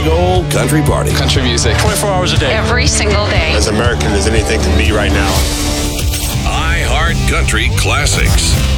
big old country party. Country music. 24 hours a day. Every single day. As American as anything can be right now. iHeart Country Classics.